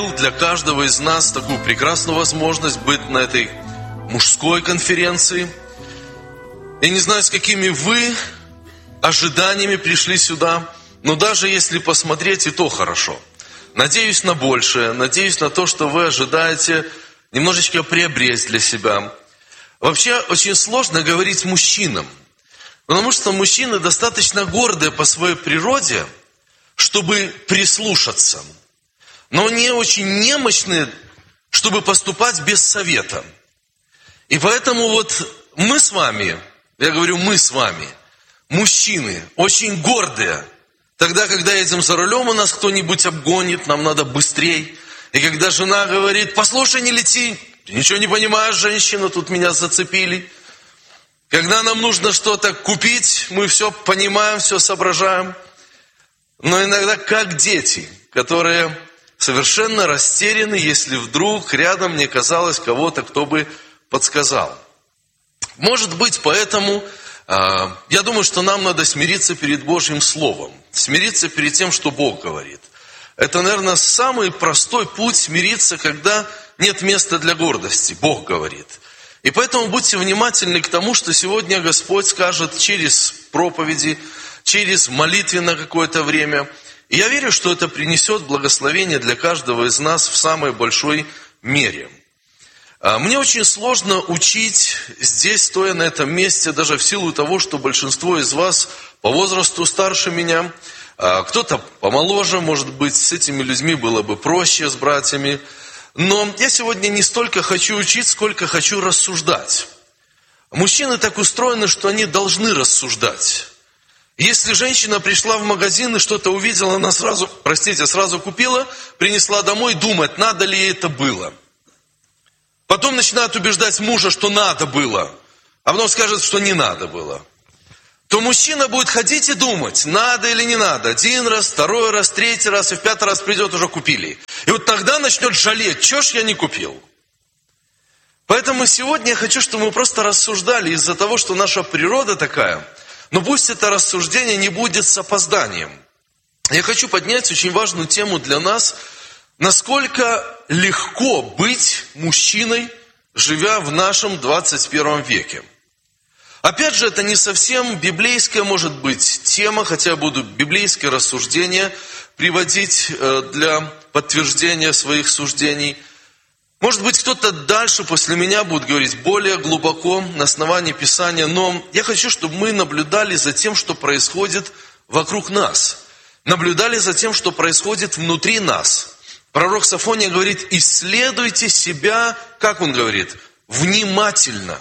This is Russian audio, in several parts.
для каждого из нас такую прекрасную возможность быть на этой мужской конференции. Я не знаю, с какими вы ожиданиями пришли сюда, но даже если посмотреть, и то хорошо. Надеюсь на большее, надеюсь на то, что вы ожидаете немножечко приобрести для себя. Вообще, очень сложно говорить мужчинам, потому что мужчины достаточно гордые по своей природе, чтобы прислушаться, но не очень немощные, чтобы поступать без совета. И поэтому вот мы с вами, я говорю мы с вами, мужчины, очень гордые. Тогда, когда едем за рулем, у нас кто-нибудь обгонит, нам надо быстрей. И когда жена говорит: послушай, не лети, ты ничего не понимаешь, женщина, тут меня зацепили. Когда нам нужно что-то купить, мы все понимаем, все соображаем. Но иногда как дети, которые совершенно растеряны, если вдруг рядом не оказалось кого-то, кто бы подсказал. Может быть, поэтому я думаю, что нам надо смириться перед Божьим Словом. Смириться перед тем, что Бог говорит. Это, наверное, самый простой путь смириться, когда нет места для гордости. Бог говорит. И поэтому будьте внимательны к тому, что сегодня Господь скажет через проповеди, через молитвы на какое-то время. И я верю, что это принесет благословение для каждого из нас в самой большой мере. Мне очень сложно учить здесь, стоя на этом месте, даже в силу того, что большинство из вас по возрасту старше меня, кто-то помоложе, может быть, с этими людьми было бы проще, с братьями. Но я сегодня не столько хочу учить, сколько хочу рассуждать. Мужчины так устроены, что они должны рассуждать. Если женщина пришла в магазин и что-то увидела, она сразу купила, принесла домой, думать, надо ли ей это было. Потом начинает убеждать мужа, что надо было, а потом скажет, что не надо было. То мужчина будет ходить и думать, надо или не надо. Один раз, второй раз, третий раз, и в пятый раз придет, уже купили. И вот тогда начнет жалеть, чего ж я не купил. Поэтому сегодня я хочу, чтобы мы просто рассуждали из-за того, что наша природа такая. Но пусть это рассуждение не будет с опозданием. Я хочу поднять очень важную тему для нас. Насколько легко быть мужчиной, живя в нашем 21 веке. Опять же, это не совсем библейская, может быть, тема, хотя я буду библейское рассуждение приводить для подтверждения своих суждений. Может быть, кто-то дальше после меня будет говорить более глубоко на основании Писания, но я хочу, чтобы мы наблюдали за тем, что происходит вокруг нас. Наблюдали за тем, что происходит внутри нас. Пророк Софония говорит, исследуйте себя, как он говорит, внимательно.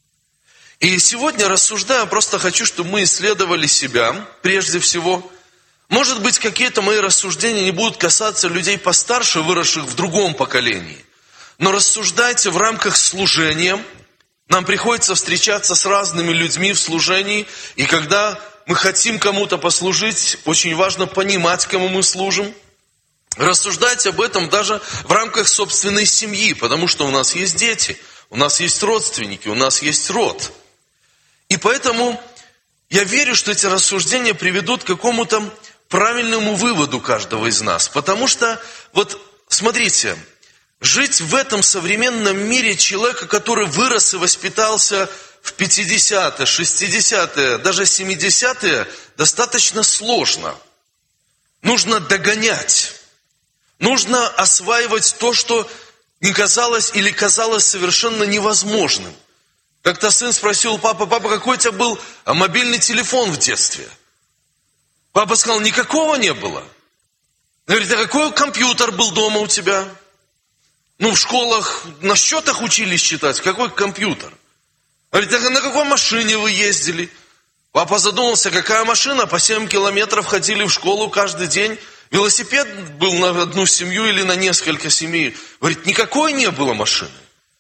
И сегодня, рассуждая, просто хочу, чтобы мы исследовали себя, прежде всего. Может быть, какие-то мои рассуждения не будут касаться людей постарше, выросших в другом поколении. Но рассуждайте в рамках служения. Нам приходится встречаться с разными людьми в служении. И когда мы хотим кому-то послужить, очень важно понимать, кому мы служим. Рассуждайте об этом даже в рамках собственной семьи, потому что у нас есть дети, у нас есть родственники, у нас есть род. И поэтому я верю, что эти рассуждения приведут к какому-то правильному выводу каждого из нас. Потому что, вот смотрите, жить в этом современном мире человека, который вырос и воспитался в 50-е, 60-е, даже 70-е, достаточно сложно. Нужно догонять. Нужно осваивать то, что не казалось или казалось совершенно невозможным. Как-то сын спросил папа, какой у тебя был мобильный телефон в детстве? Папа сказал, никакого не было. Говорит, а какой компьютер был дома у тебя? В школах на счетах учились считать, какой компьютер? Говорит, а на какой машине вы ездили? Папа задумался, какая машина, по 7 километров ходили в школу каждый день. Велосипед был на одну семью или на несколько семей. Говорит, никакой не было машины.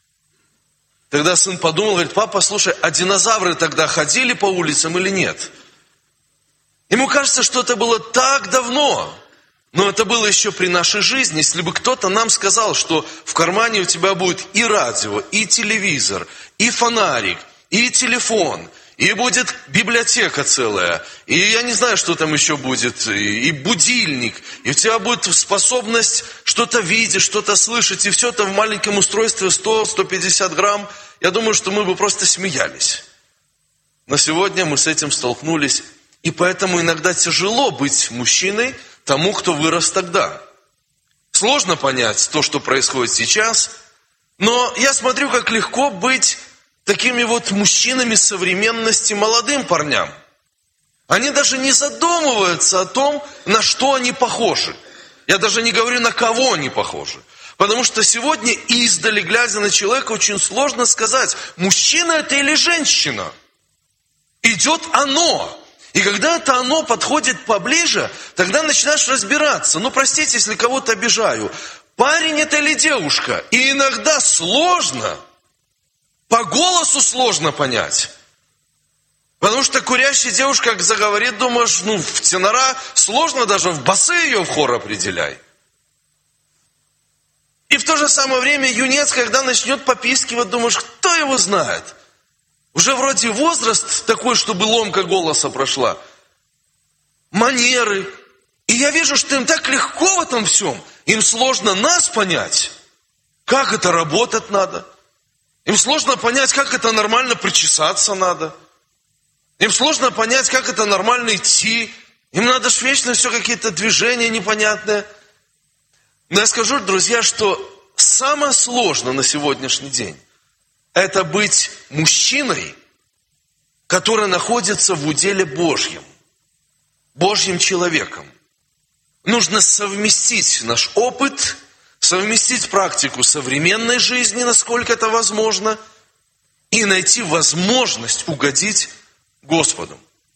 Тогда сын подумал, говорит, папа, слушай, а динозавры тогда ходили по улицам или нет? Ему кажется, что это было так давно. Но это было еще при нашей жизни. Если бы кто-то нам сказал, что в кармане у тебя будет и радио, и телевизор, и фонарик, и телефон, и будет библиотека целая, и я не знаю, что там еще будет, и будильник, и у тебя будет способность что-то видеть, что-то слышать, и все это в маленьком устройстве 100-150 грамм, я думаю, что мы бы просто смеялись. Но сегодня мы с этим столкнулись, и поэтому иногда тяжело быть мужчиной тому, кто вырос тогда. Сложно понять то, что происходит сейчас, но я смотрю, как легко быть такими вот мужчинами современности молодым парням. Они даже не задумываются о том, на что они похожи. Я даже не говорю, на кого они похожи. Потому что сегодня, издали, глядя на человека, очень сложно сказать, мужчина это или женщина. Идет оно. И когда это оно подходит поближе, тогда начинаешь разбираться. Ну, простите, если кого-то обижаю. Парень это или девушка? И иногда сложно. По голосу сложно понять. Потому что курящая девушка, как заговорит, думаешь, ну, в тенора сложно даже в басы ее в хор определяй. И в то же самое время юнец, когда начнет попискивать, думаешь, кто его знает? Уже вроде возраст такой, чтобы ломка голоса прошла. Манеры. И я вижу, что им так легко в этом всем. Им сложно нас понять, как это работать надо. Им сложно понять, как это нормально причесаться надо. Им сложно понять, как это нормально идти. Им надо ж вечно все какие-то движения непонятные. Но я скажу, друзья, что самое сложное на сегодняшний день это быть мужчиной, который находится в уделе Божьем, Божьим человеком. Нужно совместить наш опыт, совместить практику современной жизни, насколько это возможно, и найти возможность угодить Господу.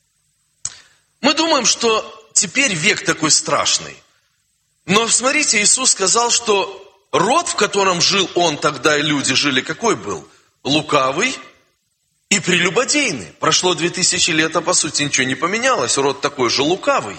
Мы думаем, что теперь век такой страшный. Но смотрите, Иисус сказал, что род, в котором жил Он тогда и люди жили, какой был? Лукавый и прелюбодейный. Прошло 2000 лет, а по сути ничего не поменялось. Род такой же лукавый.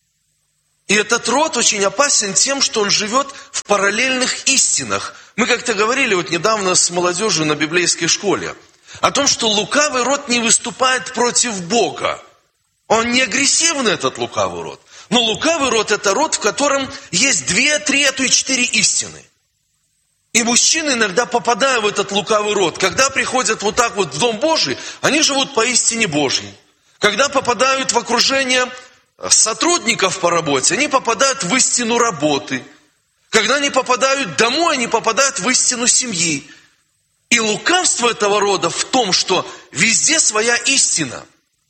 И этот род очень опасен тем, что он живет в параллельных истинах. Мы как-то говорили вот недавно с молодежью на библейской школе о том, что лукавый род не выступает против Бога. Он не агрессивный, этот лукавый род. Но лукавый род это род, в котором есть 2, 3, а то и 4 истины. И мужчины иногда попадают в этот лукавый род. Когда приходят вот так вот в Дом Божий, они живут по истине Божьей. Когда попадают в окружение сотрудников по работе, они попадают в истину работы. Когда они попадают домой, они попадают в истину семьи. И лукавство этого рода в том, что везде своя истина.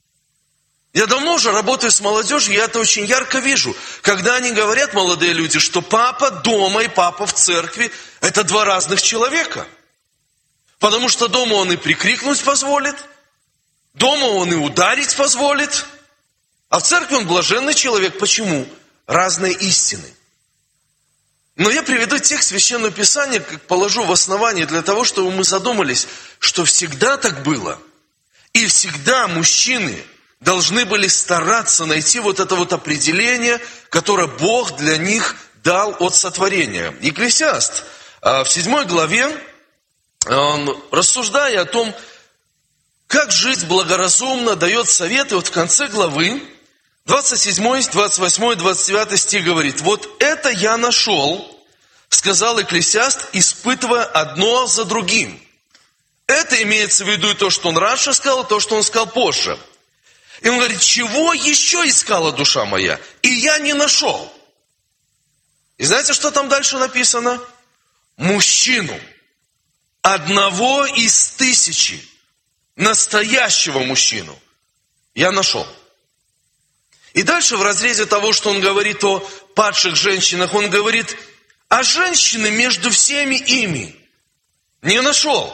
Я давно уже работаю с молодежью, я это очень ярко вижу. Когда они говорят, молодые люди, что папа дома и папа в церкви – это 2 разных человека. Потому что дома он и прикрикнуть позволит, дома он и ударить позволит, а в церкви он блаженный человек. Почему? Разные истины. Но я приведу текст Священного Писания, как положу в основание, для того, чтобы мы задумались, что всегда так было. И всегда мужчины должны были стараться найти вот это вот определение, которое Бог для них дал от сотворения. Екклесиаст в 7 главе, рассуждая о том, как жить благоразумно, дает советы. Вот в конце главы, 27, 28, 29 стих говорит: «Вот это я нашел, сказал Екклесиаст, испытывая одно за другим». Это имеется в виду и то, что он раньше сказал, и то, что он сказал позже. И он говорит: чего еще искала душа моя? И я не нашел. И знаете, что там дальше написано? Мужчину, одного из 1000, настоящего мужчину, я нашел. И дальше в разрезе того, что он говорит о падших женщинах, он говорит: а женщины между всеми ими не нашел.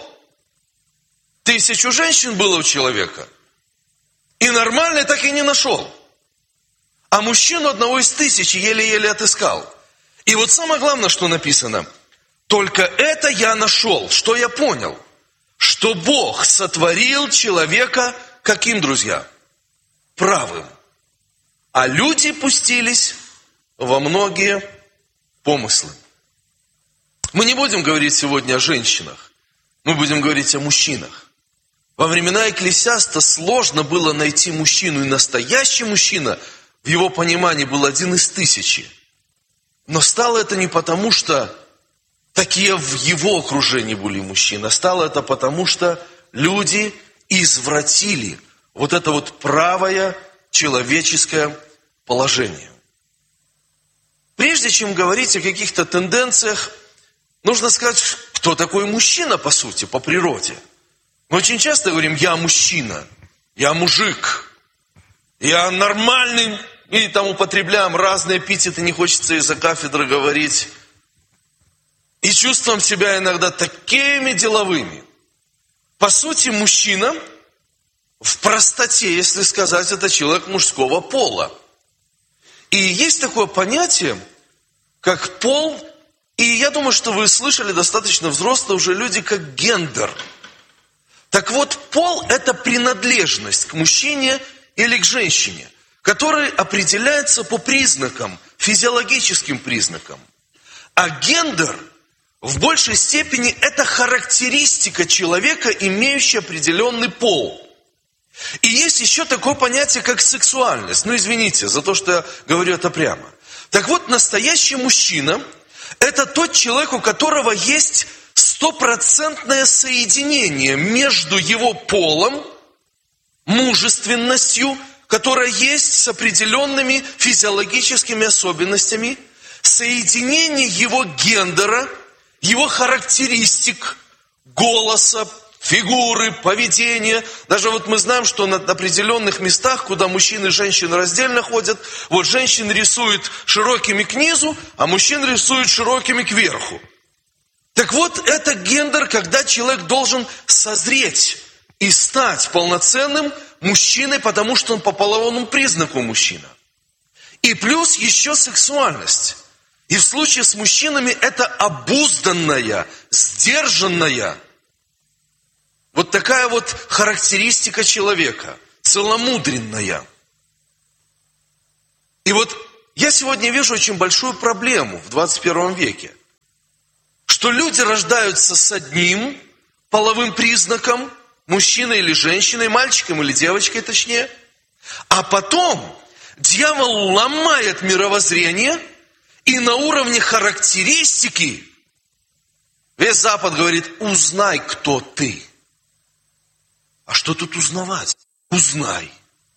1000 женщин было у человека. И нормально так и не нашел. А мужчину одного из 1000 еле-еле отыскал. И вот самое главное, что написано: только это я нашел. Что я понял? Что Бог сотворил человека каким, друзья? Правым. А люди пустились во многие помыслы. Мы не будем говорить сегодня о женщинах. Мы будем говорить о мужчинах. Во времена Екклесиаста сложно было найти мужчину, и настоящий мужчина, в его понимании, был 1 из 1000. Но стало это не потому, что такие в его окружении были мужчины, а стало это потому, что люди извратили вот это вот правое человеческое положение. Прежде чем говорить о каких-то тенденциях, нужно сказать, кто такой мужчина, по сути, по природе. Мы очень часто говорим: я мужчина, я мужик, я нормальный, и там употребляем разные эпитеты, не хочется из-за кафедры говорить. И чувствуем себя иногда такими деловыми. По сути, мужчина в простоте, если сказать, это человек мужского пола. И есть такое понятие, как пол, и я думаю, что вы слышали, достаточно взрослые уже люди, как гендер. Так вот, пол – это принадлежность к мужчине или к женщине, который определяется по признакам, физиологическим признакам. А гендер в большей степени это характеристика человека, имеющая определенный пол. И есть еще такое понятие, как сексуальность. Ну, извините за то, что я говорю это прямо. Так вот, настоящий мужчина – это тот человек, у которого есть 100% соединение между его полом, мужественностью, которая есть с определенными физиологическими особенностями, соединение его гендера, его характеристик, голоса, фигуры, поведения. Даже вот мы знаем, что на определенных местах, куда мужчины и женщины раздельно ходят, вот женщины рисуют широкими к низу, а мужчин рисуют широкими кверху. Так вот, это гендер, когда человек должен созреть и стать полноценным мужчиной, потому что он по половому признаку мужчина. И плюс еще сексуальность. И в случае с мужчинами это обузданная, сдержанная, вот такая вот характеристика человека, целомудренная. И вот я сегодня вижу очень большую проблему в 21 веке, что люди рождаются с одним половым признаком, мужчиной или женщиной, мальчиком или девочкой точнее, а потом дьявол ломает мировоззрение, и на уровне характеристики весь Запад говорит: узнай, кто ты. А что тут узнавать? Узнай.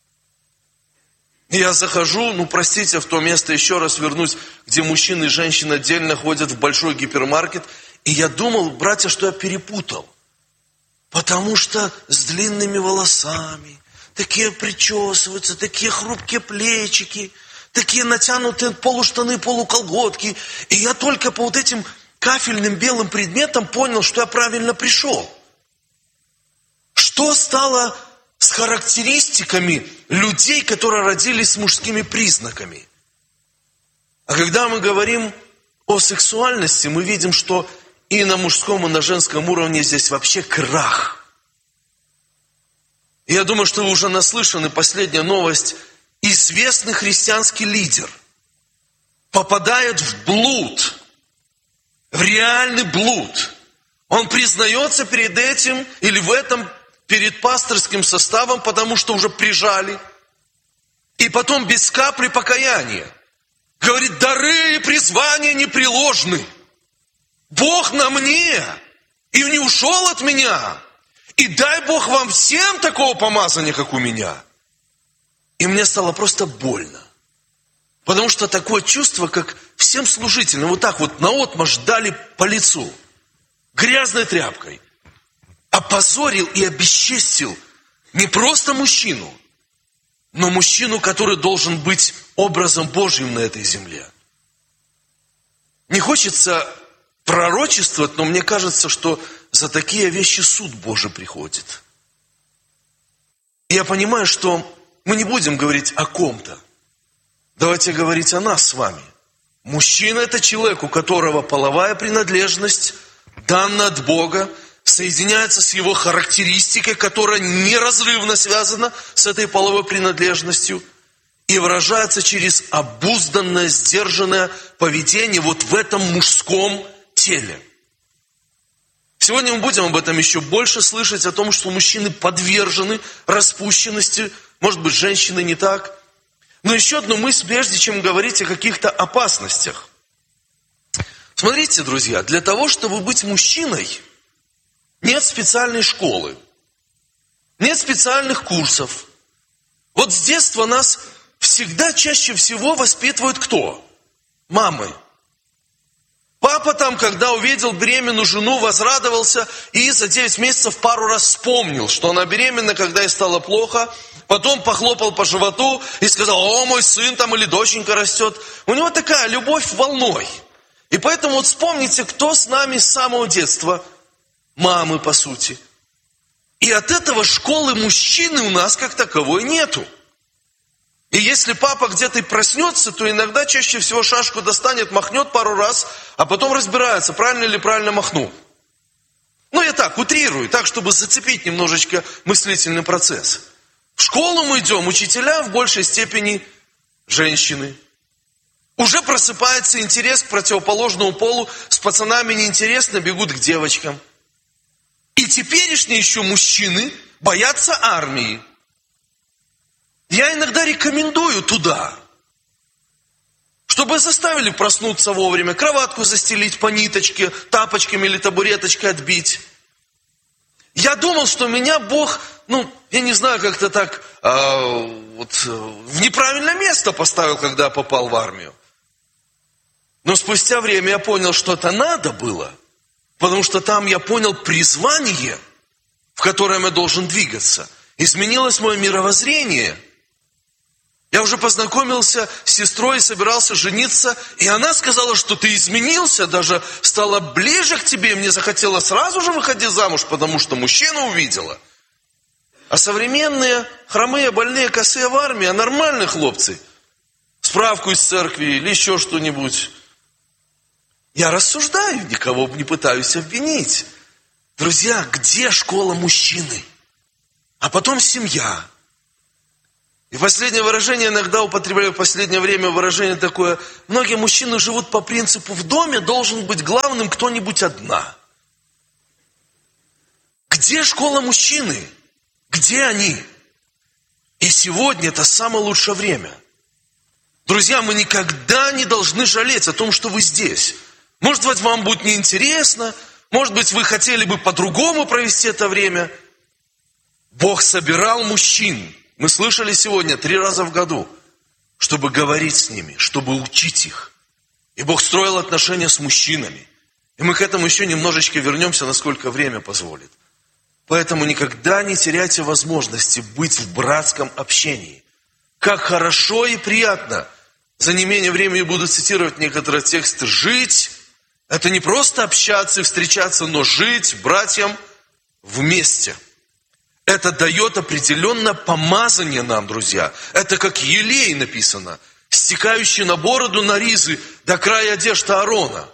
И я захожу, простите, в то место, еще раз вернусь, где мужчины и женщины отдельно ходят в большой гипермаркет. И я думал, братья, что я перепутал. Потому что с длинными волосами, такие причесываются, такие хрупкие плечики, такие натянутые полуштаны, полуколготки. И я только по вот этим кафельным белым предметам понял, что я правильно пришел. Что стало с характеристиками людей, которые родились с мужскими признаками? А когда мы говорим о сексуальности, мы видим, что и на мужском, и на женском уровне здесь вообще крах. И я думаю, что вы уже наслышаны, последняя новость. Известный христианский лидер попадает в блуд, в реальный блуд. Он признается перед этим или в этом перед пасторским составом, потому что уже прижали. И потом без капли покаяния говорит: дары и призвания непреложны. Бог на мне и не ушел от меня. И дай Бог вам всем такого помазания, как у меня. И мне стало просто больно. Потому что такое чувство, как всем служителям, вот так вот наотмашь дали по лицу. Грязной тряпкой. Опозорил и обесчестил не просто мужчину, но мужчину, который должен быть образом Божьим на этой земле. Не хочется пророчествовать, но мне кажется, что за такие вещи суд Божий приходит. И я понимаю, что мы не будем говорить о ком-то. Давайте говорить о нас с вами. Мужчина – это человек, у которого половая принадлежность дана от Бога, соединяется с его характеристикой, которая неразрывно связана с этой половой принадлежностью и выражается через обузданное, сдержанное поведение вот в этом мужском теле. Сегодня мы будем об этом еще больше слышать, о том, что мужчины подвержены распущенности, может быть, женщины не так. Но еще одну мысль, прежде чем говорить о каких-то опасностях. Смотрите, друзья, для того, чтобы быть мужчиной, нет специальной школы, нет специальных курсов. Вот с детства нас всегда чаще всего воспитывают кто? Мамы. Папа там, когда увидел беременную жену, возрадовался и за 9 месяцев пару раз вспомнил, что она беременна, когда ей стало плохо. Потом похлопал по животу и сказал: о, мой сын там или доченька растет. У него такая любовь волной. И поэтому вот вспомните, кто с нами с самого детства. Мамы, по сути. И от этого школы мужчины у нас как таковой нету. И если папа где-то и проснется, то иногда чаще всего шашку достанет, махнет пару раз, а потом разбирается, правильно или правильно махнул. Ну, я так утрирую, так, чтобы зацепить немножечко мыслительный процесс. В школу мы идем, учителя в большей степени женщины. Уже просыпается интерес к противоположному полу, с пацанами неинтересно, бегут к девочкам. И теперешние еще мужчины боятся армии. Я иногда рекомендую туда, чтобы заставили проснуться вовремя, кроватку застелить по ниточке, тапочками или табуреточкой отбить. Я думал, что меня Бог, я не знаю, как-то так в неправильное место поставил, когда я попал в армию. Но спустя время я понял, что это надо было, потому что там я понял призвание, в котором я должен двигаться. Изменилось мое мировоззрение. Я уже познакомился с сестрой, собирался жениться, и она сказала, что ты изменился, даже стала ближе к тебе, мне захотелось сразу же выходить замуж, потому что мужчину увидела. А современные хромые, больные, косые в армии, а нормальные хлопцы, справку из церкви или еще что-нибудь. Я рассуждаю, никого не пытаюсь обвинить. Друзья, где школа мужчины? А потом семья. И последнее выражение, иногда употребляю в последнее время выражение такое: многие мужчины живут по принципу: в доме должен быть главным кто-нибудь одна. Где школа мужчины? Где они? И сегодня это самое лучшее время. Друзья, мы никогда не должны жалеть о том, что вы здесь. Может быть, вам будет неинтересно, может быть, вы хотели бы по-другому провести это время. Бог собирал мужчин. Мы слышали сегодня 3 раза в году, чтобы говорить с ними, чтобы учить их. И Бог строил отношения с мужчинами. И мы к этому еще немножечко вернемся, насколько время позволит. Поэтому никогда не теряйте возможности быть в братском общении. Как хорошо и приятно. За неимением времени буду цитировать некоторые тексты. Жить – это не просто общаться и встречаться, но жить братьям вместе. Это дает определенное помазание нам, друзья. Это как елей написано, стекающий на бороду, на ризы, до края одежды Аарона.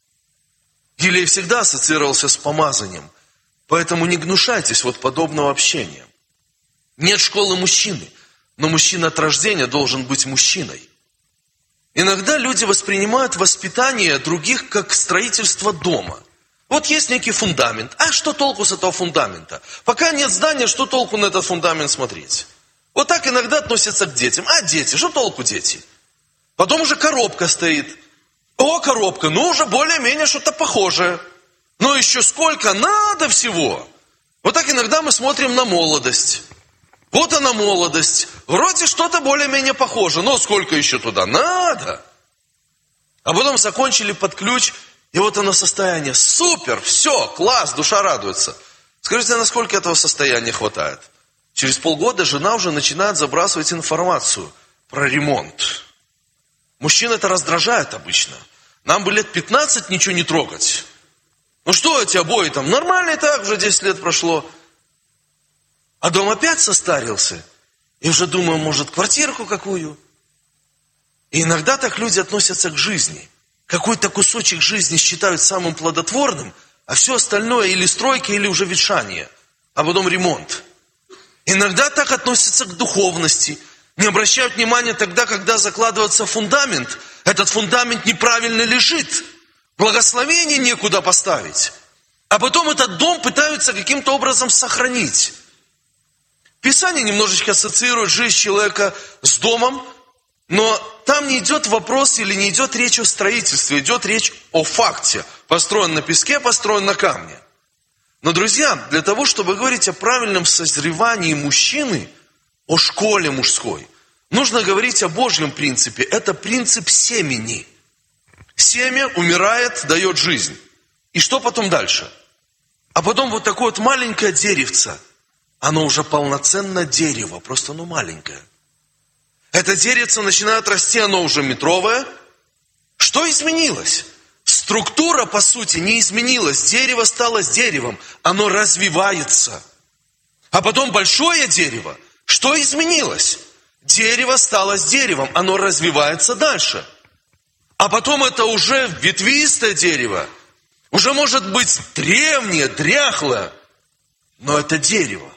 Елей всегда ассоциировался с помазанием. Поэтому не гнушайтесь подобного общения. Нет школы мужчины, но мужчина от рождения должен быть мужчиной. Иногда люди воспринимают воспитание других как строительство дома. Вот есть некий фундамент. А что толку с этого фундамента? Пока нет здания, что толку на этот фундамент смотреть? Вот так иногда относятся к детям. А дети, что толку дети? Потом уже коробка стоит. О, коробка, уже более-менее что-то похожее. Но еще сколько надо всего. Вот так иногда мы смотрим на молодость. Вот она молодость. Вроде что-то более-менее похоже. Но сколько еще туда надо? А потом закончили под ключ. И вот оно состояние. Супер, все, класс, душа радуется. Скажите, насколько этого состояния хватает? Через полгода жена уже начинает забрасывать информацию про ремонт. Мужчин это раздражает обычно. Нам бы лет 15 ничего не трогать. Что эти обои там? Нормально и так, уже 10 лет прошло. А дом опять состарился. И уже думаю, может, квартирку какую? И иногда так люди относятся к жизни. Какой-то кусочек жизни считают самым плодотворным, а все остальное или стройка, или уже ветшание, а потом ремонт. Иногда так относятся к духовности. Не обращают внимания тогда, когда закладывается фундамент. Этот фундамент неправильно лежит. Благословение некуда поставить. А потом этот дом пытаются каким-то образом сохранить. Писание немножечко ассоциирует жизнь человека с домом, но там не идет вопрос или не идет речь о строительстве, идет речь о факте. Построен на песке, построен на камне. Но, друзья, для того, чтобы говорить о правильном созревании мужчины, о школе мужской, нужно говорить о Божьем принципе. Это принцип семени. Семя умирает, дает жизнь. И что потом дальше? А потом вот такое вот маленькое деревце. Оно уже полноценно дерево, просто оно маленькое. Это деревце начинает расти, оно уже метровое. Что изменилось? Структура, по сути, не изменилась. Дерево стало деревом, оно развивается. А потом большое дерево. Что изменилось? Дерево стало деревом, оно развивается дальше. А потом это уже ветвистое дерево. Уже может быть древнее, дряхлое, но это дерево.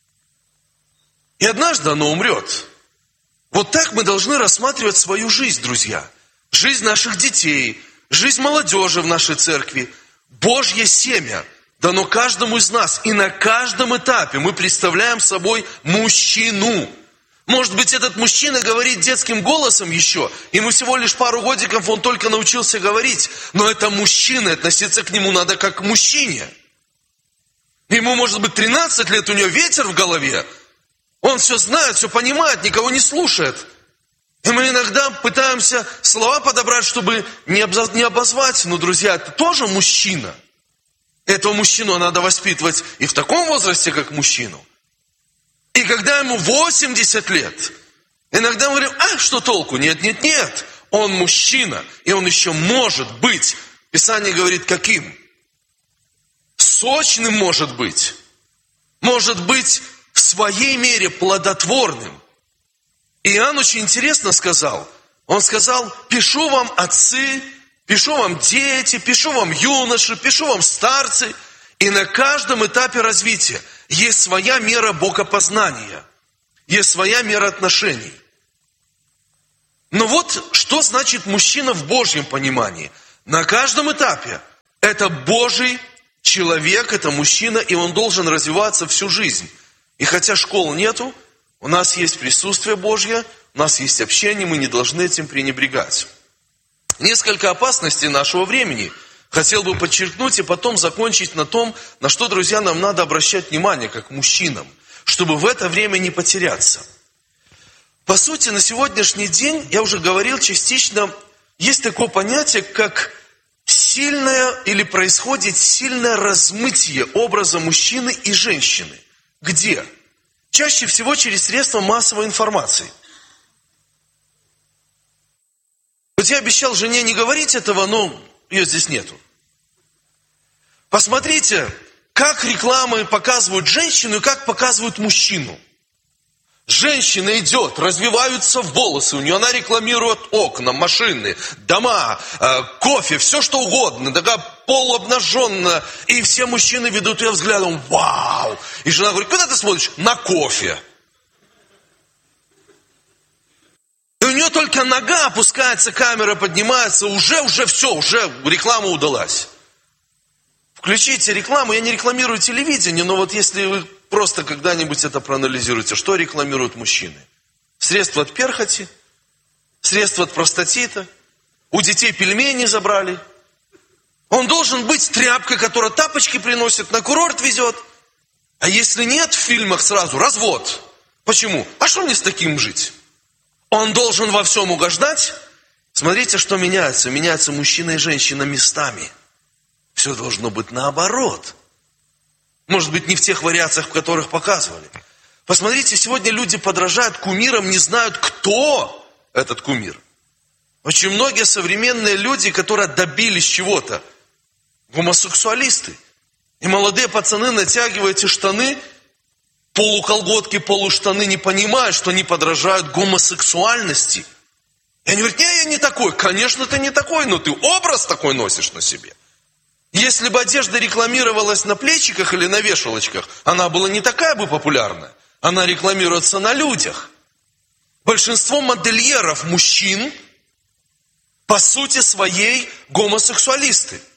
И однажды оно умрет. Вот так мы должны рассматривать свою жизнь, друзья. Жизнь наших детей, жизнь молодежи в нашей церкви. Божье семя дано каждому из нас. И на каждом этапе мы представляем собой мужчину. Может быть, этот мужчина говорит детским голосом еще. Ему всего лишь пару годиков, он только научился говорить. Но это мужчина, относиться к нему надо как к мужчине. Ему может быть 13 лет, у него ветер в голове. Он все знает, все понимает, никого не слушает. И мы иногда пытаемся слова подобрать, чтобы не обозвать. Но, друзья, это тоже мужчина. Этого мужчину надо воспитывать и в таком возрасте, как мужчину. И когда ему 80 лет, иногда мы говорим, что толку? Нет. Он мужчина, и он еще может быть. Писание говорит, каким? Сочным может быть. Может быть в своей мере плодотворным. Иоанн очень интересно сказал. Он сказал, пишу вам отцы, пишу вам дети, пишу вам юноши, пишу вам старцы. И на каждом этапе развития есть своя мера богопознания, есть своя мера отношений. Но вот что значит мужчина в Божьем понимании. На каждом этапе это Божий человек, это мужчина, и он должен развиваться всю жизнь. И хотя школ нету, у нас есть присутствие Божье, у нас есть общение, мы не должны этим пренебрегать. Несколько опасностей нашего времени хотел бы подчеркнуть и потом закончить на том, на что, друзья, нам надо обращать внимание, как мужчинам, чтобы в это время не потеряться. По сути, на сегодняшний день, я уже говорил частично, есть такое понятие, как сильное или происходит сильное размытие образа мужчины и женщины. Где? Чаще всего через средства массовой информации. Вот я обещал жене не говорить этого, но ее здесь нету. Посмотрите, как рекламы показывают женщину и как показывают мужчину. Женщина идет, развиваются волосы, у нее она рекламирует окна, машины, дома, кофе, все что угодно, такая полуобнаженная. И все мужчины ведут ее взглядом, вау! И жена говорит, куда ты смотришь? На кофе. И у нее только нога опускается, камера поднимается, уже все, уже реклама удалась. Включите рекламу, я не рекламирую телевидение, но вот если вы просто когда-нибудь это проанализируйте, что рекламируют мужчины? Средства от перхоти, средства от простатита, у детей пельмени забрали. Он должен быть тряпкой, которая тапочки приносит, на курорт везет. А если нет, в фильмах сразу развод. Почему? А что мне с таким жить? Он должен во всем угождать. Смотрите, что меняется. Меняются мужчина и женщина местами. Все должно быть наоборот. Может быть, не в тех вариациях, в которых показывали. Посмотрите, сегодня люди подражают кумирам, не знают, кто этот кумир. Очень многие современные люди, которые добились чего-то, гомосексуалисты. И молодые пацаны натягивают эти штаны, полуколготки, полуштаны, не понимая, что они подражают гомосексуальности. И они говорят, я не такой. Конечно, ты не такой, но ты образ такой носишь на себе. Если бы одежда рекламировалась на плечиках или на вешалочках, она была не такая бы популярная. Она рекламируется на людях. Большинство модельеров мужчин, по сути своей, гомосексуалисты.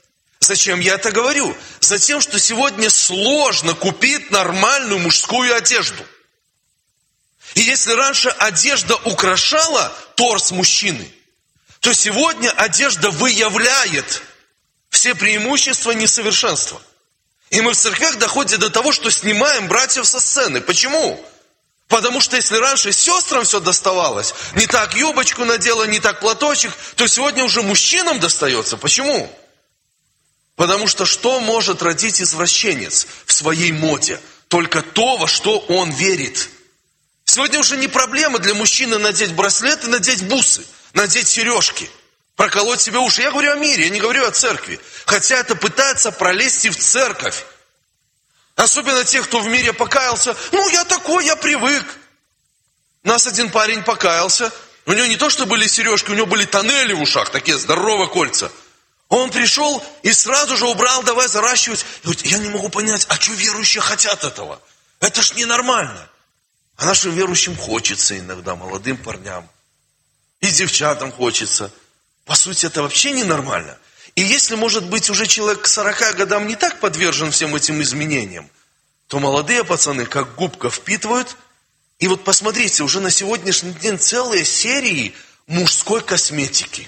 Зачем я это говорю? Затем, что сегодня сложно купить нормальную мужскую одежду. И если раньше одежда украшала торс мужчины, то сегодня одежда выявляет все преимущества несовершенства. И мы в церквях доходим до того, что снимаем братьев со сцены. Почему? Потому что если раньше сестрам все доставалось, не так юбочку надела, не так платочек, то сегодня уже мужчинам достается. Почему? Потому что может родить извращенец в своей моде? Только то, во что он верит. Сегодня уже не проблема для мужчины надеть браслеты, надеть бусы, надеть сережки, проколоть себе уши. Я говорю о мире, я не говорю о церкви. Хотя это пытается пролезть и в церковь. Особенно тех, кто в мире покаялся. Я такой, я привык. У нас один парень покаялся. У него не то, что были сережки, у него были тоннели в ушах, такие здоровые кольца. Он пришел и сразу же убрал, давай заращивать. И говорит, я не могу понять, а что верующие хотят этого? Это ж ненормально. А нашим верующим хочется иногда, молодым парням. И девчатам хочется. По сути, это вообще ненормально. И если, может быть, уже человек к 40 годам не так подвержен всем этим изменениям, то молодые пацаны как губка впитывают. И вот посмотрите, уже на сегодняшний день целые серии мужской косметики.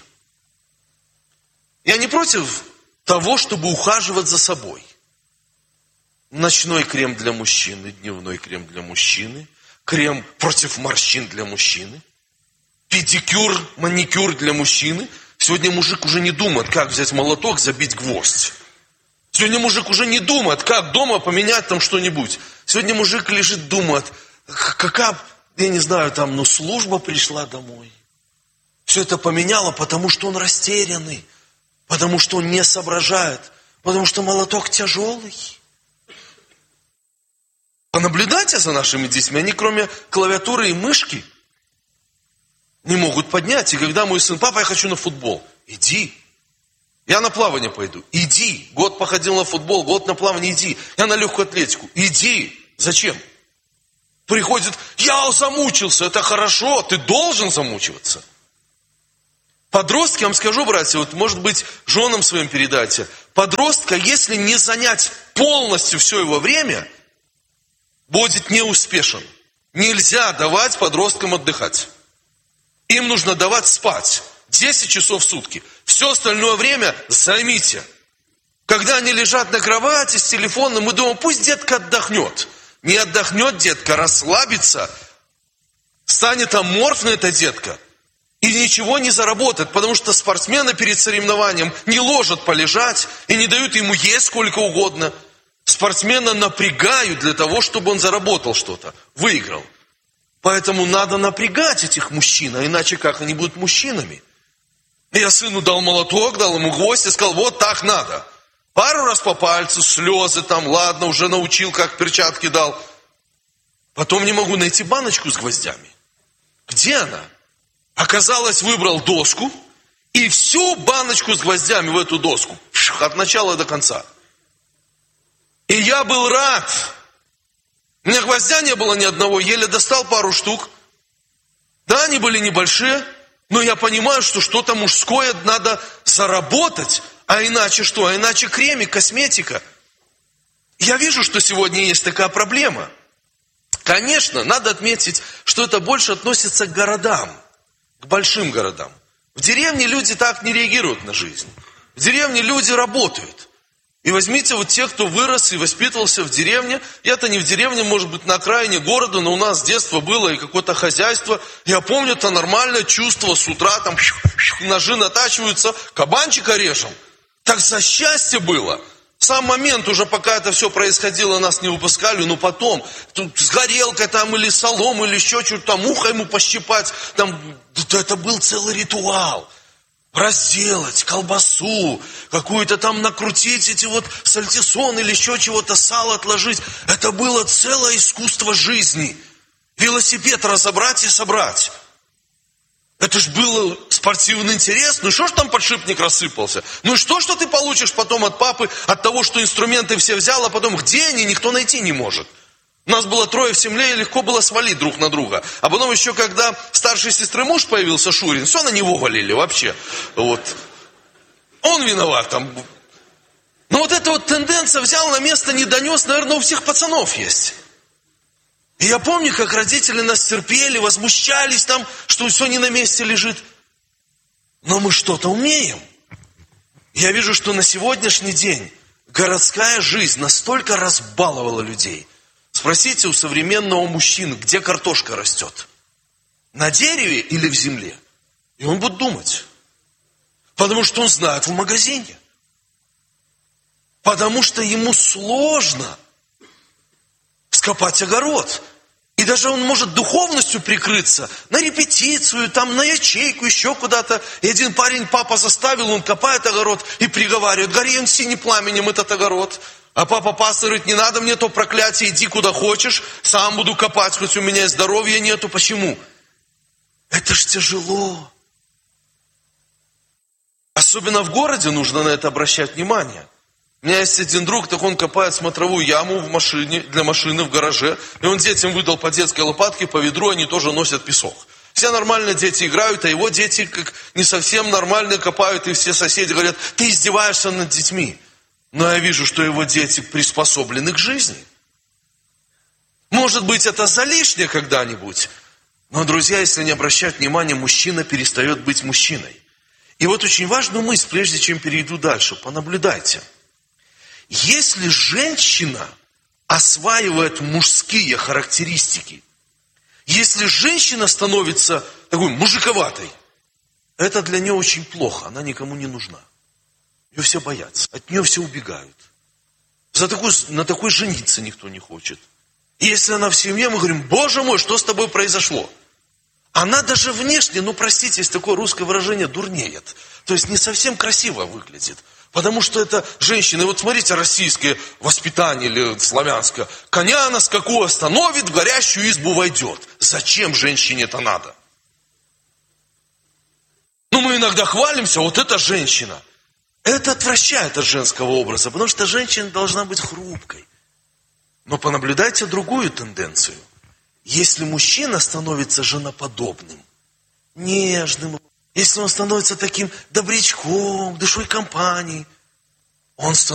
Я не против того, чтобы ухаживать за собой. Ночной крем для мужчины, дневной крем для мужчины, крем против морщин для мужчины, педикюр, маникюр для мужчины. Сегодня мужик уже не думает, как взять молоток, забить гвоздь. Сегодня мужик уже не думает, как дома поменять там что-нибудь. Сегодня мужик лежит, думает, какая, я не знаю, служба пришла домой. Все это поменяло, потому что он растерянный, потому что он не соображает, потому что молоток тяжелый. Понаблюдайте за нашими детьми, они кроме клавиатуры и мышки не могут поднять. И когда мой сын, папа, я хочу на футбол. Иди. Я на плавание пойду. Иди. Год походил на футбол, год на плавание, иди. Я на легкую атлетику. Иди. Зачем? Приходит, я замучился. Это хорошо, ты должен замучиваться. Подростки, я вам скажу, братья, может быть, женам своим передайте. Подростка, если не занять полностью все его время, будет неуспешен. Нельзя давать подросткам отдыхать. Им нужно давать спать 10 часов в сутки. Все остальное время займите. Когда они лежат на кровати с телефоном, мы думаем, пусть детка отдохнет. Не отдохнет детка, расслабится. Станет аморфной эта детка. И ничего не заработает, потому что спортсмены перед соревнованием не ложат полежать и не дают ему есть сколько угодно. Спортсмена напрягают для того, чтобы он заработал что-то, выиграл. Поэтому надо напрягать этих мужчин, а иначе как они будут мужчинами? Я сыну дал молоток, дал ему гвоздь и сказал, вот так надо. Пару раз по пальцу, слезы ладно, уже научил, как перчатки дал. Потом не могу найти баночку с гвоздями. Где она? Оказалось, выбрал доску и всю баночку с гвоздями в эту доску. От начала до конца. И я был рад. У меня гвоздя не было ни одного, еле достал пару штук. Да, они были небольшие, но я понимаю, что что-то мужское надо заработать. А иначе что? А иначе кремик, косметика. Я вижу, что сегодня есть такая проблема. Конечно, надо отметить, что это больше относится к городам, к большим городам. В деревне люди так не реагируют на жизнь. В деревне люди работают. И возьмите тех, кто вырос и воспитывался в деревне. Я-то не в деревне, может быть, на окраине города, но у нас с детства было и какое-то хозяйство. Я помню, это нормальное чувство, с утра ножи натачиваются, кабанчика режем. Так за счастье было. Сам момент уже, пока это все происходило, нас не выпускали, но потом, тут с горелкой или солом, или еще что-то, ухо ему пощипать, это был целый ритуал. Разделать колбасу, какую-то накрутить эти сальтисон или еще чего-то, сало отложить. Это было целое искусство жизни. Велосипед разобрать и собрать. Это ж был спортивный интерес. Ну что ж там подшипник рассыпался? Ну и что ты получишь потом от папы, от того, что инструменты все взял, а потом где они, никто найти не может. У нас было 3 в семье, и легко было свалить друг на друга. А потом еще, когда старшей сестры муж появился, Шурин, все на него валили вообще. Он виноват там. Но вот эта вот тенденция взял на место, не донес, наверное, у всех пацанов есть. И я помню, как родители нас терпели, возмущались там, что все не на месте лежит. Но мы что-то умеем. Я вижу, что на сегодняшний день городская жизнь настолько разбаловала людей. Спросите у современного мужчины, где картошка растет. На дереве или в земле? И он будет думать. Потому что он знает в магазине. Потому что ему сложно вскопать огород. И даже он может духовностью прикрыться на репетицию, там, на ячейку, еще куда-то. И один парень, папа заставил, он копает огород и приговаривает: гори он синим пламенем этот огород. А папа пастор говорит: не надо мне то проклятие, иди куда хочешь, сам буду копать, хоть у меня здоровья нету. Почему? Это ж тяжело. Особенно в городе нужно на это обращать внимание. У меня есть один друг, так он копает смотровую яму в машине, для машины в гараже. И он детям выдал по детской лопатке, по ведру, они тоже носят песок. Все нормальные дети играют, а его дети как не совсем нормальные копают. И все соседи говорят: ты издеваешься над детьми. Но я вижу, что его дети приспособлены к жизни. Может быть, это залишнее когда-нибудь. Но, друзья, если не обращать внимания, мужчина перестает быть мужчиной. И вот очень важную мысль, прежде чем перейду дальше, понаблюдайте. Если женщина осваивает мужские характеристики, если женщина становится такой мужиковатой, это для нее очень плохо, она никому не нужна. Ее все боятся, от нее все убегают. На такой жениться никто не хочет. И если она в семье, мы говорим: Боже мой, что с тобой произошло? Она даже внешне, простите, есть такое русское выражение, дурнеет. То есть не совсем красиво выглядит. Потому что это женщины, вот смотрите, российское воспитание или славянское. Коня на скаку остановит, в горящую избу войдет. Зачем женщине это надо? Мы иногда хвалимся, вот эта женщина. Это отвращает от женского образа, потому что женщина должна быть хрупкой. Но понаблюдайте другую тенденцию. Если мужчина становится женоподобным, нежным, если он становится таким добрячком, душой компании, он становится